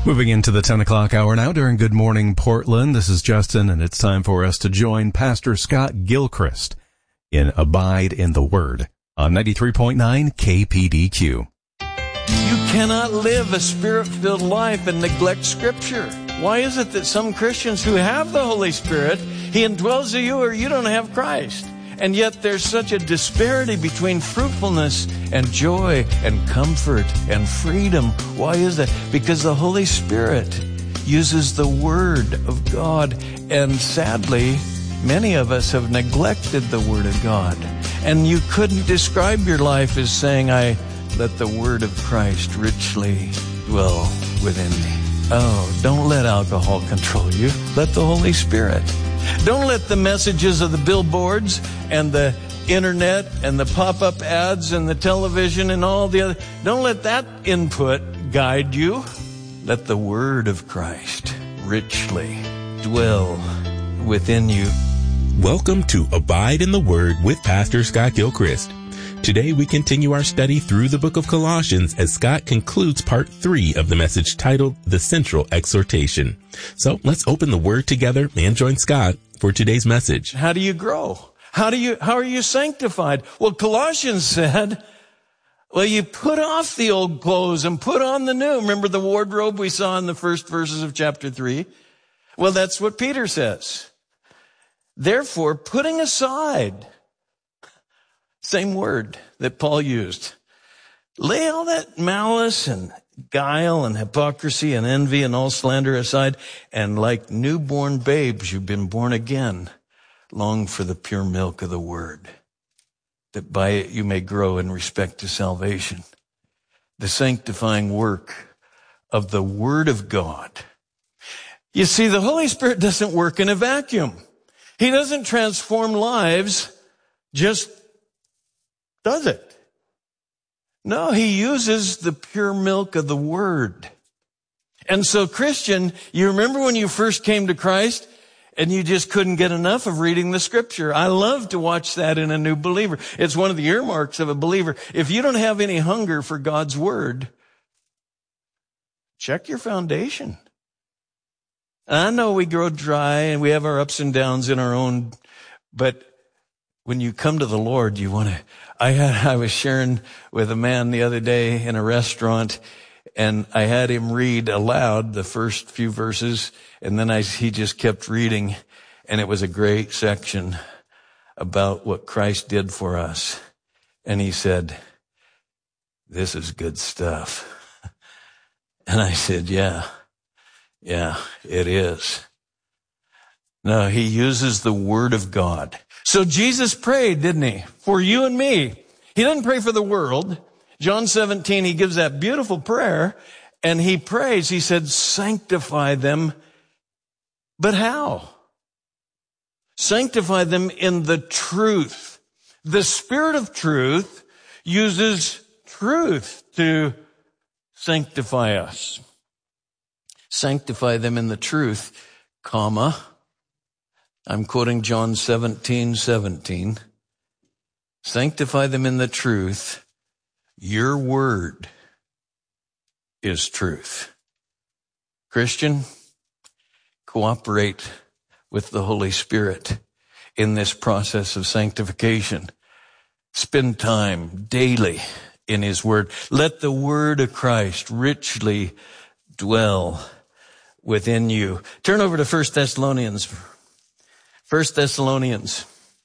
Moving into the 10 o'clock hour now during Good Morning Portland. This is Justin, and it's time for us to join Pastor Scott Gilchrist in Abide in the Word on 93.9 KPDQ. You cannot live a Spirit-filled life and neglect Scripture. Why is it that some Christians who have the Holy Spirit, He indwells in you, or you don't have Christ? And yet there's such a disparity between fruitfulness and joy and comfort and freedom. Why is that? Because the Holy Spirit uses the Word of God. And sadly, many of us have neglected the Word of God. And you couldn't describe your life as saying, I let the Word of Christ richly dwell within me. Oh, don't let alcohol control you. Let the Holy Spirit. Don't let the messages of the billboards and the internet and the pop-up ads and the television and all the other, don't let that input guide you. Let the Word of Christ richly dwell within you. Welcome to Abide in the Word with Pastor Scott Gilchrist. Today we continue our study through the book of Colossians as Scott concludes part 3 of the message titled The Central Exhortation. So let's open the Word together and join Scott for today's message. How do you grow? How are you sanctified? Well, Colossians said, well, you put off the old clothes and put on the new. Remember the wardrobe we saw in the first verses of chapter 3? Well, that's what Peter says. Therefore, putting aside, same word that Paul used, lay all that malice and guile and hypocrisy and envy and all slander aside, and like newborn babes, you've been born again, long for the pure milk of the Word, that by it you may grow in respect to salvation. The sanctifying work of the Word of God. You see, the Holy Spirit doesn't work in a vacuum. He doesn't transform lives, just does it. No, He uses the pure milk of the Word. And so, Christian, you remember when you first came to Christ and you just couldn't get enough of reading the Scripture. I love to watch that in a new believer. It's one of the earmarks of a believer. If you don't have any hunger for God's Word, check your foundation. I know we grow dry and we have our ups and downs in our own, but when you come to the Lord, you want to. I was sharing with a man the other day in a restaurant, and I had him read aloud the first few verses, and then he just kept reading, and it was a great section about what Christ did for us. And he said, "This is good stuff." And I said, yeah, it is. No, He uses the Word of God. So Jesus prayed, didn't He? For you and me. He didn't pray for the world. John 17, He gives that beautiful prayer, and He prays. He said, sanctify them. But how? Sanctify them in the truth. The Spirit of truth uses truth to sanctify us. Sanctify them in the truth, comma. I'm quoting John 17:17. Sanctify them in the truth. Your word is truth. Christian, cooperate with the Holy Spirit in this process of sanctification. Spend time daily in His Word. Let the Word of Christ richly dwell within you. Turn over to 1 Thessalonians. 1 Thessalonians,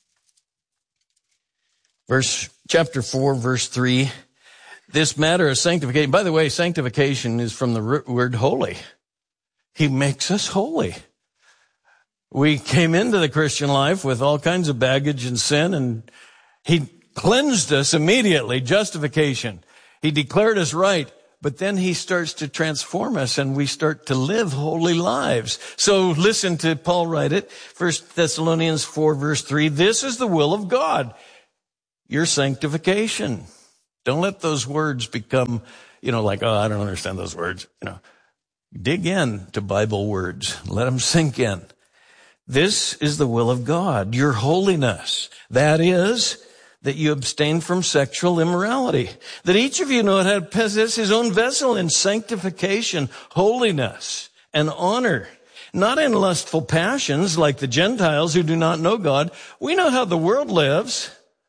chapter 4, verse 3. This matter of sanctification. By the way, sanctification is from the word holy. He makes us holy. We came into the Christian life with all kinds of baggage and sin, and He cleansed us immediately. Justification. He declared us right. But then He starts to transform us, and we start to live holy lives. So listen to Paul write it. 1 Thessalonians 4, verse 3. This is the will of God, your sanctification. Don't let those words become, like, I don't understand those words. Dig in to Bible words. Let them sink in. This is the will of God, your holiness. That is, that you abstain from sexual immorality, that each of you know how to possess his own vessel in sanctification, holiness, and honor, not in lustful passions like the Gentiles who do not know God. We know how the world lives,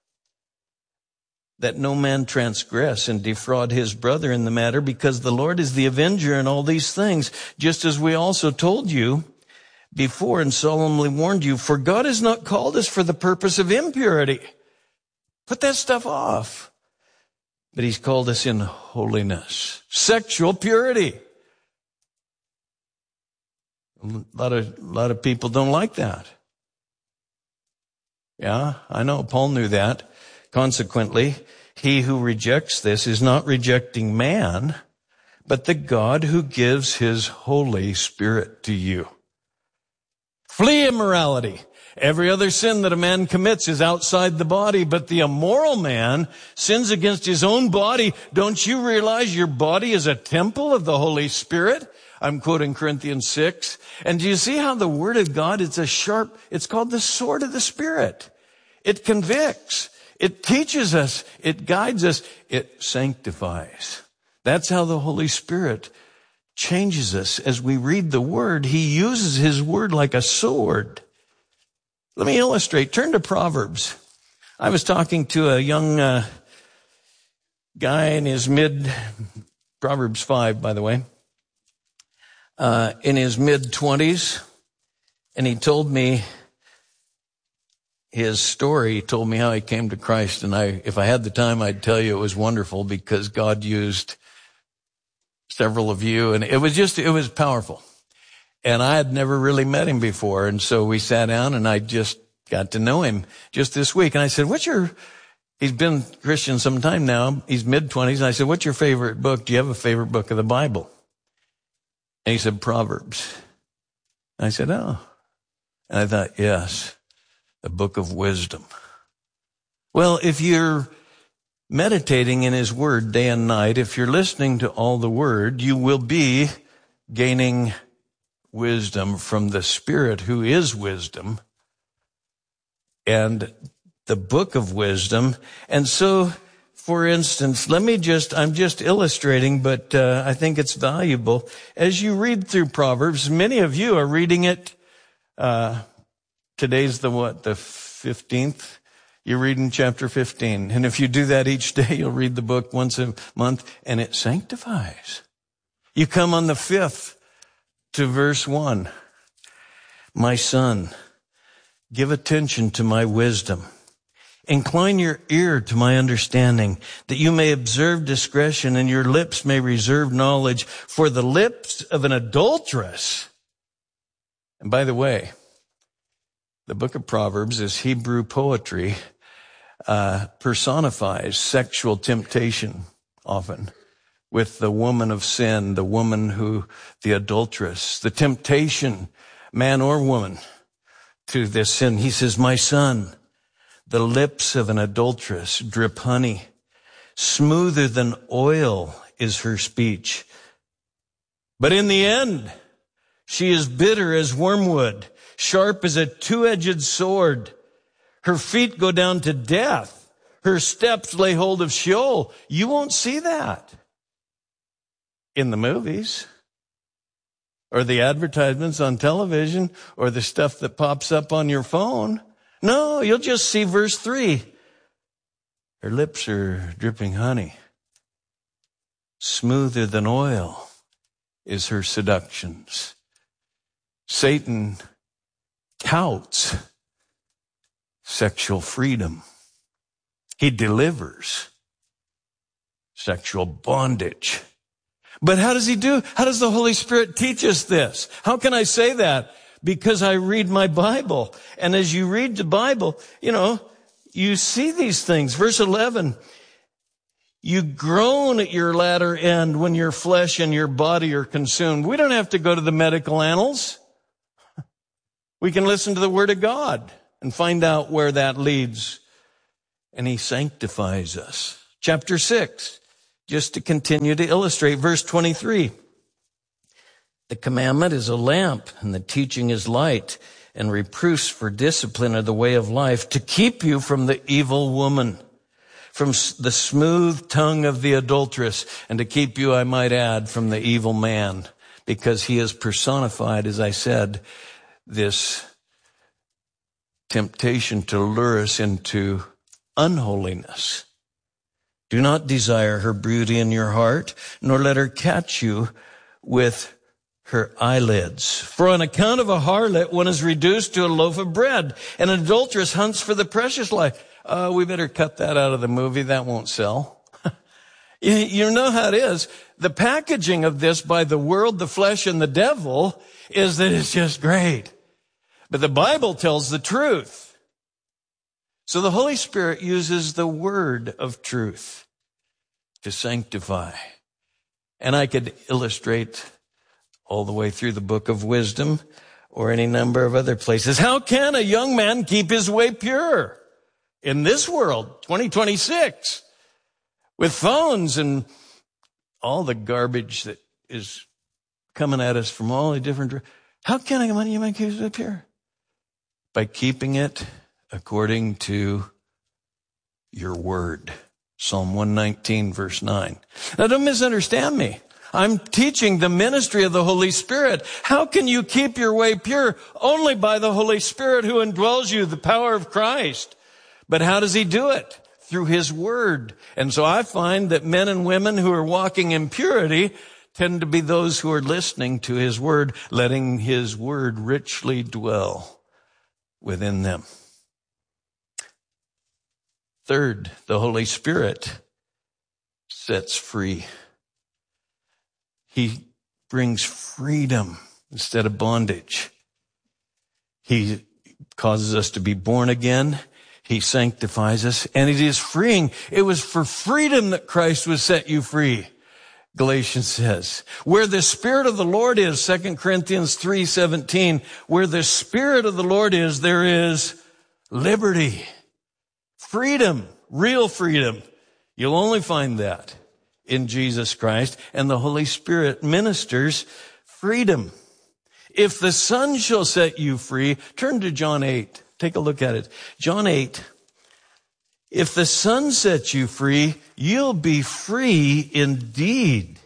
that no man transgress and defraud his brother in the matter, because the Lord is the avenger in all these things, just as we also told you before and solemnly warned you. For God has not called us for the purpose of impurity. Put that stuff off. But he's called us in holiness, sexual purity. A lot of people don't like that. Yeah, I know. Paul knew that. Consequently, he who rejects this is not rejecting man, but the God who gives his Holy Spirit to you. Flee immorality. Every other sin that a man commits is outside the body, but the immoral man sins against his own body. Don't you realize your body is a temple of the Holy Spirit? I'm quoting Corinthians 6. And do you see how the Word of God, it's called the sword of the Spirit. It convicts. It teaches us. It guides us. It sanctifies. That's how the Holy Spirit changes us. As we read the Word, He uses His Word like a sword. Let me illustrate. Turn to Proverbs. I was talking to a young guy in his Proverbs 5, by the way, in his mid-20s, and he told me his story. He told me how he came to Christ, and if I had the time, I'd tell you it was wonderful because God used several of you, and it was powerful. And I had never really met him before. And so we sat down and I just got to know him just this week. And I said, he's been Christian some time now. He's mid-20s. And I said, what's your favorite book? Do you have a favorite book of the Bible? And he said, Proverbs. And I said, oh. And I thought, yes, the book of wisdom. Well, if you're meditating in his word day and night, if you're listening to all the word, you will be gaining wisdom from the Spirit who is wisdom and the book of wisdom. And so, for instance, I'm just illustrating, but I think it's valuable. As you read through Proverbs, many of you are reading it. Today's the 15th? You're reading chapter 15. And if you do that each day, you'll read the book once a month, and it sanctifies. You come on the 5th to verse 1. My son, give attention to my wisdom. Incline your ear to my understanding, that you may observe discretion and your lips may reserve knowledge. For the lips of an adulteress. And by the way, the book of Proverbs is Hebrew poetry, personifies sexual temptation often. With the woman of sin, the adulteress, the temptation, man or woman, to this sin. He says, my son, the lips of an adulteress drip honey. Smoother than oil is her speech. But in the end, she is bitter as wormwood, sharp as a two-edged sword. Her feet go down to death. Her steps lay hold of Sheol. You won't see that in the movies or the advertisements on television or the stuff that pops up on your phone. No, you'll just see verse 3. Her lips are dripping honey. Smoother than oil is her seductions. Satan touts sexual freedom. He delivers sexual bondage. But how does he do? How does the Holy Spirit teach us this? How can I say that? Because I read my Bible. And as you read the Bible, you see these things. Verse 11, you groan at your latter end when your flesh and your body are consumed. We don't have to go to the medical annals. We can listen to the Word of God and find out where that leads. And he sanctifies us. Chapter 6. Just to continue to illustrate, verse 23. The commandment is a lamp, and the teaching is light, and reproofs for discipline are the way of life, to keep you from the evil woman, from the smooth tongue of the adulteress, and to keep you, I might add, from the evil man, because he has personified, as I said, this temptation to lure us into unholiness. Do not desire her beauty in your heart, nor let her catch you with her eyelids. For on account of a harlot, one is reduced to a loaf of bread, and an adulteress hunts for the precious life. We better cut that out of the movie. That won't sell. You know how it is. The packaging of this by the world, the flesh, and the devil is that it's just great. But the Bible tells the truth. So the Holy Spirit uses the word of truth to sanctify. And I could illustrate all the way through the book of wisdom or any number of other places. How can a young man keep his way pure in this world, 2026, with phones and all the garbage that is coming at us from all the different... How can a young man keep his way pure? By keeping it according to your word. Psalm 119, verse 9. Now, don't misunderstand me. I'm teaching the ministry of the Holy Spirit. How can you keep your way pure? Only by the Holy Spirit who indwells you, the power of Christ. But how does he do it? Through his word. And so I find that men and women who are walking in purity tend to be those who are listening to his word, letting his word richly dwell within them. Third, the Holy Spirit sets free. He brings freedom instead of bondage. He causes us to be born again. He sanctifies us, and it is freeing. It was for freedom that Christ was set you free, Galatians says. Where the Spirit of the Lord is, 2 Corinthians 3:17, where the Spirit of the Lord is, there is liberty, freedom, real freedom. You'll only find that in Jesus Christ, and the Holy Spirit ministers freedom. If the Son shall set you free, turn to John 8. Take a look at it. John 8. If the Son sets you free, you'll be free indeed.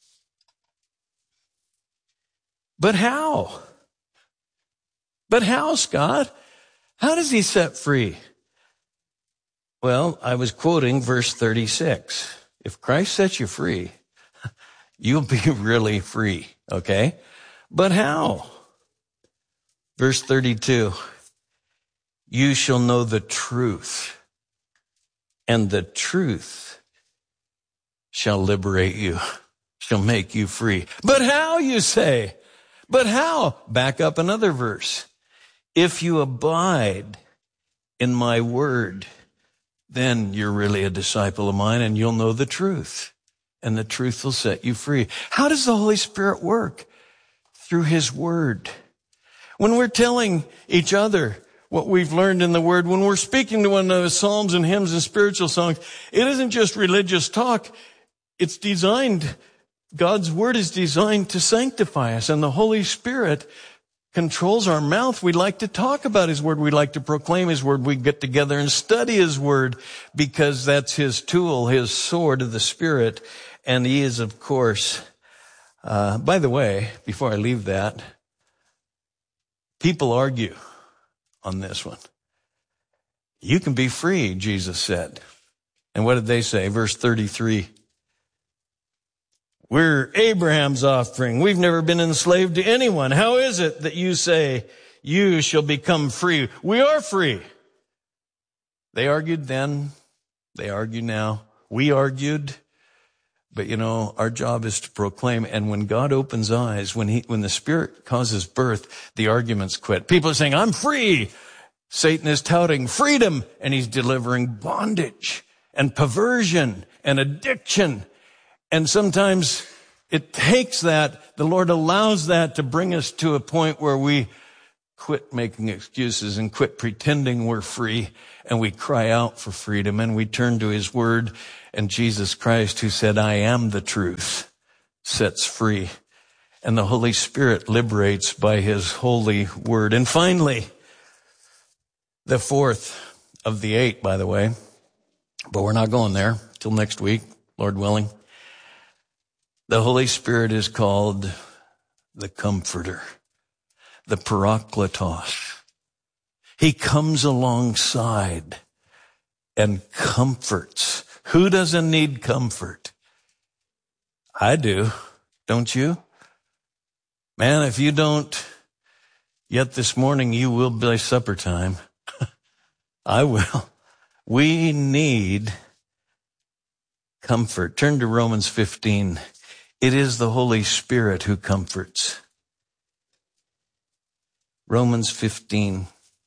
But how? But how, Scott? How does he set free? Well, I was quoting verse 36. If Christ sets you free, you'll be really free, okay? But how? Verse 32, you shall know the truth, and the truth shall liberate you, shall make you free. But how, you say? But how? Back up another verse. If you abide in my word, then you're really a disciple of mine, and you'll know the truth, and the truth will set you free. How does the Holy Spirit work? Through his word. When we're telling each other what we've learned in the word, when we're speaking to one another, psalms and hymns and spiritual songs, it isn't just religious talk. It's designed, God's word is designed to sanctify us, and the Holy Spirit controls our mouth. We like to talk about his word. We like to proclaim his word. We get together and study his word because that's his tool, his sword of the Spirit. And he is, of course, by the way, before I leave that, people argue on this one. You can be free, Jesus said. And what did they say? Verse 33. We're Abraham's offspring. We've never been enslaved to anyone. How is it that you say you shall become free? We are free. They argued then. They argue now. We argued. But our job is to proclaim. And when God opens eyes, when the Spirit causes birth, the arguments quit. People are saying, I'm free. Satan is touting freedom, and he's delivering bondage and perversion and addiction. And sometimes it takes that, the Lord allows that to bring us to a point where we quit making excuses and quit pretending we're free, and we cry out for freedom, and we turn to his word, and Jesus Christ, who said, I am the truth, sets free. And the Holy Spirit liberates by his holy word. And finally, the fourth of the 8, by the way, but we're not going there till next week, Lord willing. The Holy Spirit is called the Comforter, the Parakletos. He comes alongside and comforts. Who doesn't need comfort? I do, don't you? Man, if you don't, yet this morning you will by supper time. I will. We need comfort. Turn to Romans 15. It is the Holy Spirit who comforts. Romans 15.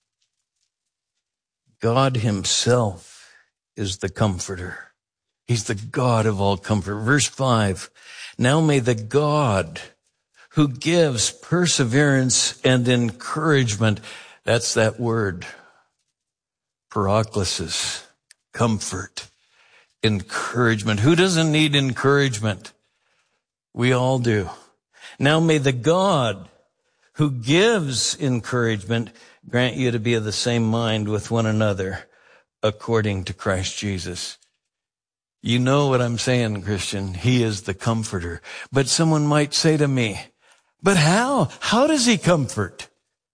God himself is the comforter. He's the God of all comfort. Verse 5. Now may the God who gives perseverance and encouragement, that's that word, paraklesis, comfort, encouragement. Who doesn't need encouragement? We all do. Now may the God who gives encouragement grant you to be of the same mind with one another according to Christ Jesus. You know what I'm saying, Christian. He is the comforter. But someone might say to me, but how? How does he comfort?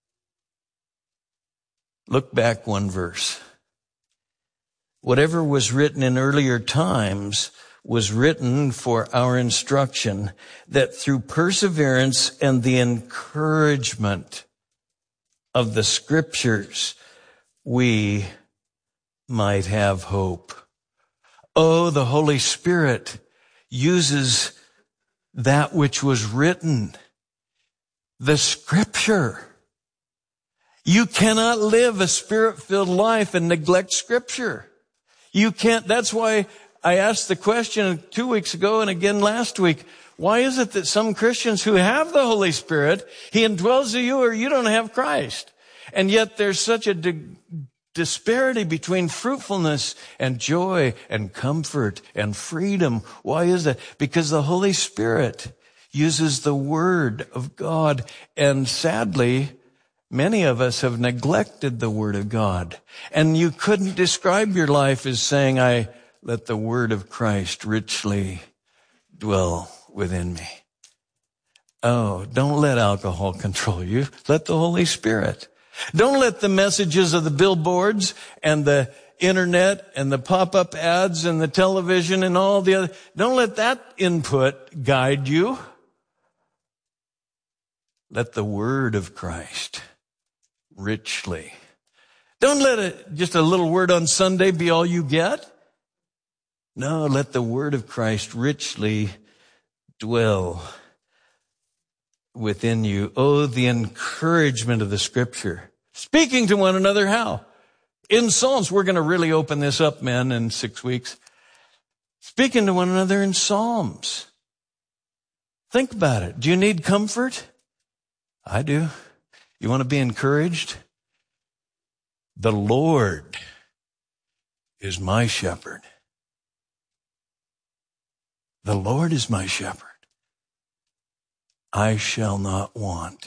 Look back one verse. Whatever was written in earlier times was written for our instruction, that through perseverance and the encouragement of the Scriptures, we might have hope. Oh, the Holy Spirit uses that which was written, the Scripture. You cannot live a Spirit-filled life and neglect Scripture. You can't. That's why I asked the question 2 weeks ago and again last week. Why is it that some Christians who have the Holy Spirit, he indwells in you, or you don't have Christ? And yet there's such a disparity between fruitfulness and joy and comfort and freedom. Why is that? Because the Holy Spirit uses the Word of God. And sadly, many of us have neglected the Word of God. And you couldn't describe your life as saying, I let the Word of Christ richly dwell within me. Oh, don't let alcohol control you. Let the Holy Spirit. Don't let the messages of the billboards and the internet and the pop-up ads and the television and all the other, don't let that input guide you. Let the Word of Christ richly. Don't let just a little word on Sunday be all you get. No, let the Word of Christ richly dwell within you. Oh, the encouragement of the Scripture. Speaking to one another, how? In Psalms. We're going to really open this up, men, in 6 weeks. Speaking to one another in Psalms. Think about it. Do you need comfort? I do. You want to be encouraged? The Lord is my shepherd. The Lord is my shepherd. I shall not want.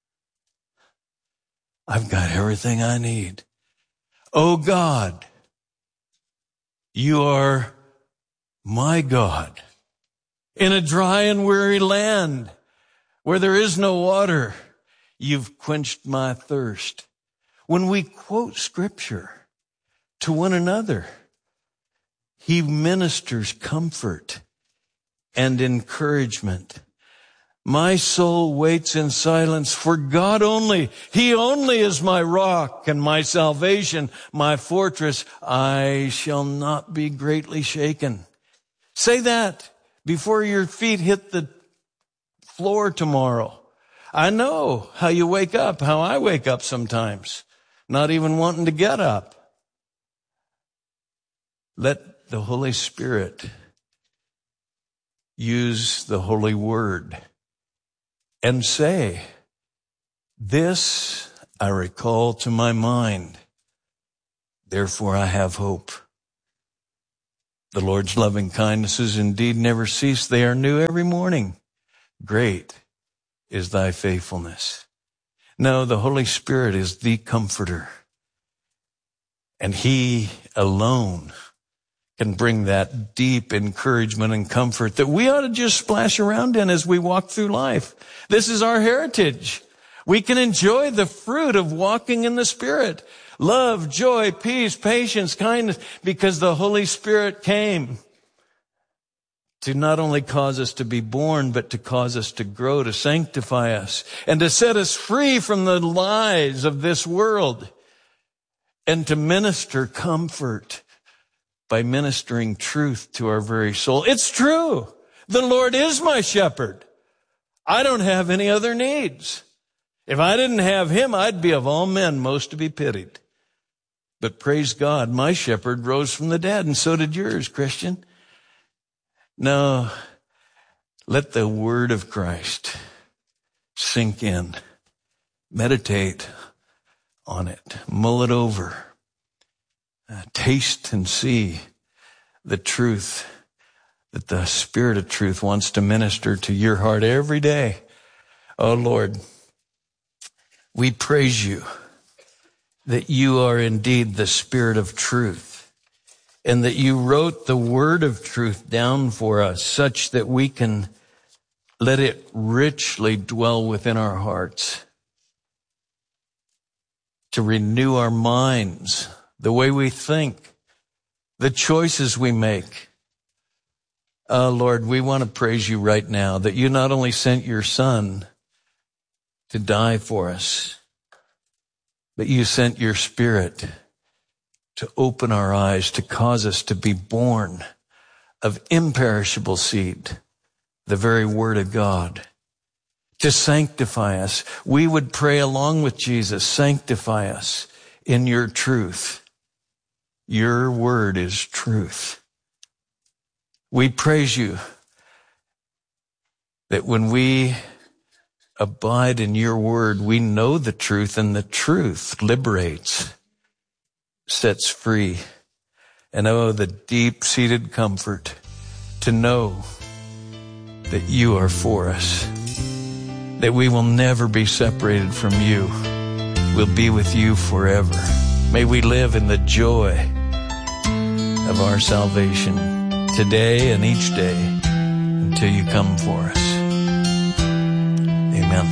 I've got everything I need. Oh God, you are my God. In a dry and weary land where there is no water, you've quenched my thirst. When we quote Scripture to one another, he ministers comfort and encouragement. My soul waits in silence for God only. He only is my rock and my salvation, my fortress. I shall not be greatly shaken. Say that before your feet hit the floor tomorrow. I know how you wake up, how I wake up sometimes, not even wanting to get up. Let the Holy Spirit use the Holy Word and say, this I recall to my mind, therefore I have hope. The Lord's loving kindnesses indeed never cease. They are new every morning. Great is thy faithfulness. No, the Holy Spirit is the comforter. And he alone can bring that deep encouragement and comfort that we ought to just splash around in as we walk through life. This is our heritage. We can enjoy the fruit of walking in the Spirit. Love, joy, peace, patience, kindness, because the Holy Spirit came to not only cause us to be born, but to cause us to grow, to sanctify us, and to set us free from the lies of this world, and to minister comfort by ministering truth to our very soul. It's true. The Lord is my shepherd. I don't have any other needs. If I didn't have him, I'd be of all men most to be pitied. But praise God, my shepherd rose from the dead, and so did yours, Christian. No, let the word of Christ sink in. Meditate on it. Mull it over. Taste and see the truth that the Spirit of truth wants to minister to your heart every day. Oh, Lord, we praise you that you are indeed the Spirit of truth, and that you wrote the word of truth down for us such that we can let it richly dwell within our hearts, to renew our minds, the way we think, the choices we make. Oh, Lord, we want to praise you right now that you not only sent your Son to die for us, but you sent your Spirit to open our eyes, to cause us to be born of imperishable seed, the very Word of God, to sanctify us. We would pray along with Jesus, sanctify us in your truth. Your word is truth. We praise you that when we abide in your word, we know the truth, and the truth liberates, sets free. And oh, the deep-seated comfort to know that you are for us, that we will never be separated from you. We'll be with you forever. May we live in the joy of our salvation today and each day until you come for us. Amen.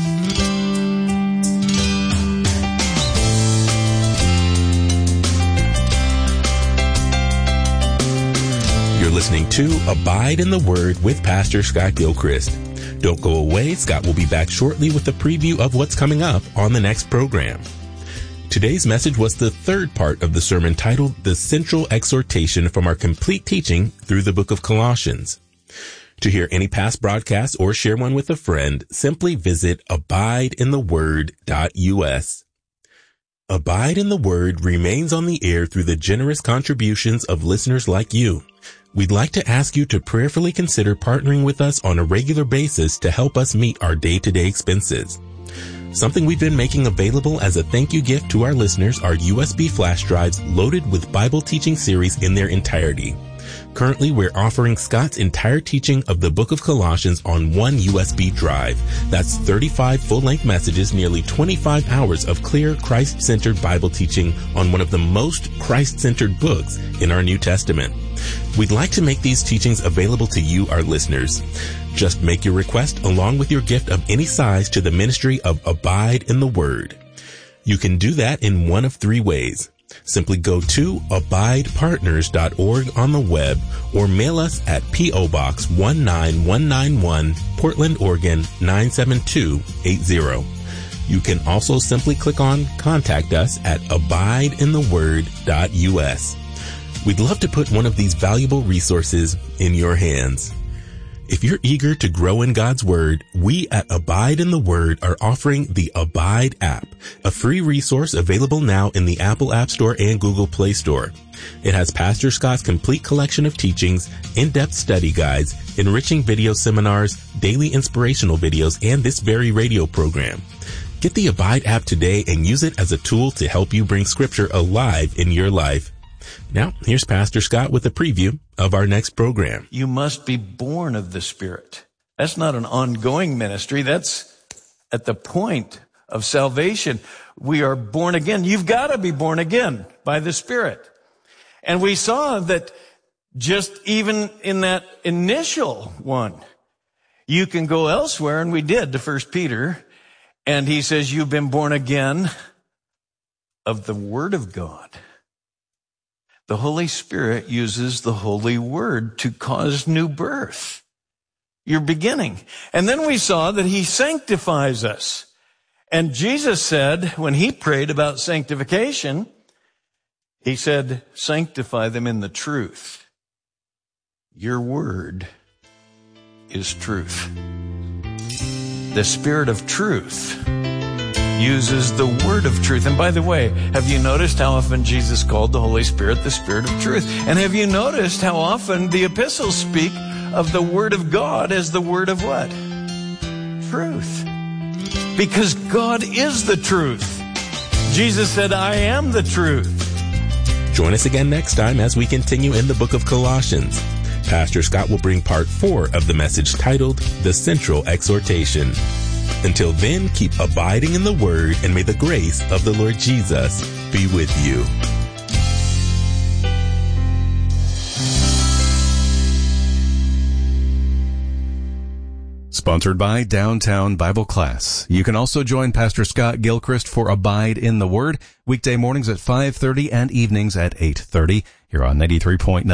You're listening to Abide in the Word with Pastor Scott Gilchrist. Don't go away. Scott will be back shortly with a preview of what's coming up on the next program. Today's message was the third part of the sermon titled The Central Exhortation from our complete teaching through the book of Colossians. To hear any past broadcasts or share one with a friend, simply visit abideintheword.us. Abide in the Word remains on the air through the generous contributions of listeners like you. We'd like to ask you to prayerfully consider partnering with us on a regular basis to help us meet our day-to-day expenses. Something we've been making available as a thank you gift to our listeners are USB flash drives loaded with Bible teaching series in their entirety. Currently, we're offering Scott's entire teaching of the book of Colossians on one USB drive. That's 35 full-length messages, nearly 25 hours of clear, Christ-centered Bible teaching on one of the most Christ-centered books in our New Testament. We'd like to make these teachings available to you, our listeners. Just make your request along with your gift of any size to the ministry of Abide in the Word. You can do that in one of three ways. Simply go to abidepartners.org on the web or mail us at P.O. Box 19191, Portland, Oregon 97280. You can also simply click on Contact Us at abideintheword.us. We'd love to put one of these valuable resources in your hands. If you're eager to grow in God's Word, we at Abide in the Word are offering the Abide app, a free resource available now in the Apple App Store and Google Play Store. It has Pastor Scott's complete collection of teachings, in-depth study guides, enriching video seminars, daily inspirational videos, and this very radio program. Get the Abide app today and use it as a tool to help you bring Scripture alive in your life. Now, here's Pastor Scott with a preview of our next program. You must be born of the Spirit. That's not an ongoing ministry. That's at the point of salvation. We are born again. You've got to be born again by the Spirit. And we saw that just even in that initial one, you can go elsewhere, and we did to 1 Peter, and he says, you've been born again of the Word of God. The Holy Spirit uses the Holy Word to cause new birth. You're beginning. And then we saw that he sanctifies us. And Jesus said, when he prayed about sanctification, he said, sanctify them in the truth. Your word is truth. The Spirit of truth uses the word of truth. And by the way, have you noticed how often Jesus called the Holy Spirit the Spirit of truth? And have you noticed how often the epistles speak of the word of God as the word of what? Truth. Because God is the truth. Jesus said, I am the truth. Join us again next time as we continue in the book of Colossians. Pastor Scott will bring part 4 of the message titled The Central Exhortation. Until then, keep abiding in the Word, and may the grace of the Lord Jesus be with you. Sponsored by Downtown Bible Class. You can also join Pastor Scott Gilchrist for Abide in the Word, weekday mornings at 5:30 and evenings at 8:30 here on 93.9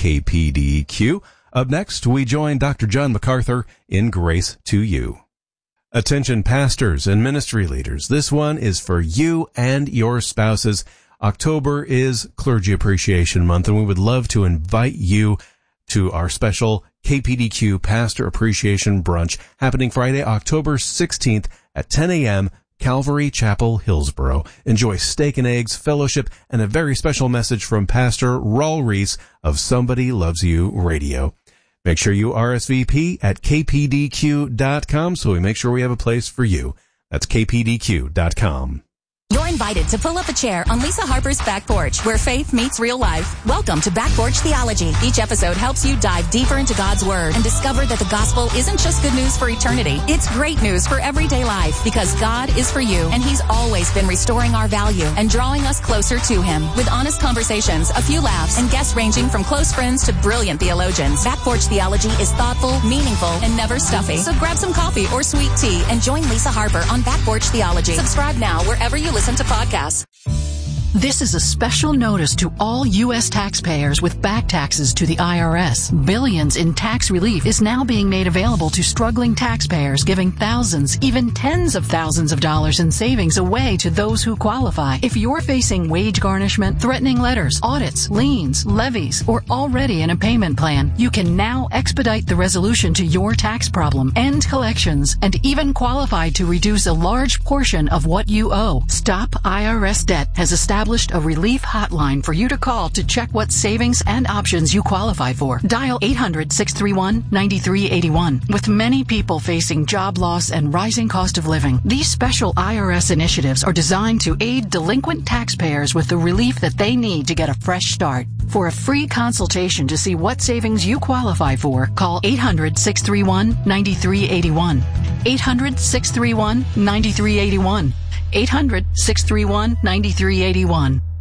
KPDQ. Up next, we join Dr. John MacArthur in Grace to You. Attention pastors and ministry leaders, this one is for you and your spouses. October is Clergy Appreciation Month, and we would love to invite you to our special KPDQ Pastor Appreciation Brunch happening Friday, October 16th at 10 a.m., Calvary Chapel, Hillsboro. Enjoy steak and eggs, fellowship, and a very special message from Pastor Raul Reese of Somebody Loves You Radio. Make sure you RSVP at kpdq.com so we make sure we have a place for you. That's kpdq.com. You're invited to pull up a chair on Lisa Harper's Back Porch, where faith meets real life. Welcome to Back Porch Theology. Each episode helps you dive deeper into God's Word and discover that the gospel isn't just good news for eternity. It's great news for everyday life, because God is for you, and He's always been restoring our value and drawing us closer to Him. With honest conversations, a few laughs, and guests ranging from close friends to brilliant theologians, Back Porch Theology is thoughtful, meaningful, and never stuffy. So grab some coffee or sweet tea and join Lisa Harper on Back Porch Theology. Subscribe now wherever you listen to podcasts. This is a special notice to all U.S. taxpayers with back taxes to the IRS. Billions in tax relief is now being made available to struggling taxpayers, giving thousands, even tens of thousands of dollars in savings away to those who qualify. If you're facing wage garnishment, threatening letters, audits, liens, levies, or already in a payment plan, you can now expedite the resolution to your tax problem, end collections, and even qualify to reduce a large portion of what you owe. Stop IRS Debt has established a relief hotline for you to call to check what savings and options you qualify for. Dial 800-631-9381. With many people facing job loss and rising cost of living, these special IRS initiatives are designed to aid delinquent taxpayers with the relief that they need to get a fresh start. For a free consultation to see what savings you qualify for, call 800-631-9381. 800-631-9381. 800-631-9381.